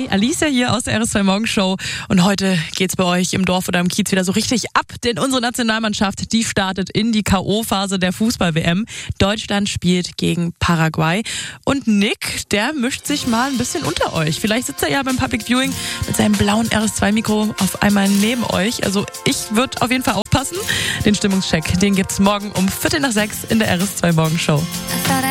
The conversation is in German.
Hi, Alicia hier aus der RS2 Morgenshow und heute geht's bei euch im Dorf oder im Kiez wieder so richtig ab, denn unsere Nationalmannschaft, die startet in die K.O.-Phase der Fußball-WM. Deutschland spielt gegen Paraguay und Nick, der mischt sich mal ein bisschen unter euch. Vielleicht sitzt er ja beim Public Viewing mit seinem blauen RS2-Mikro auf einmal neben euch. Also ich würde auf jeden Fall aufpassen. Den Stimmungscheck, den gibt's morgen um 5:45 in der RS2 Morgenshow.